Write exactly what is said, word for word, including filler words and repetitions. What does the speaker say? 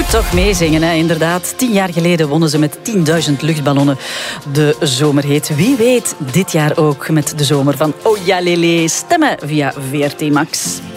moet toch meezingen, hè? Inderdaad. Tien jaar geleden wonnen ze met tienduizend luchtballonnen de zomerhit. Wie weet dit jaar ook met de zomer van Ojalele. Stemmen via V R T Max.